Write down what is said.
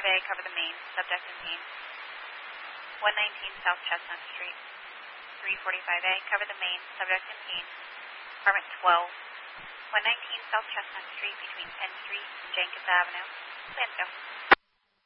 345A, cover the main, subject in pain. 119 South Chestnut Street. 345A, cover the main, subject in pain. Apartment 12. 119 South Chestnut Street between Penn Street and Jenkins Avenue. Landfill.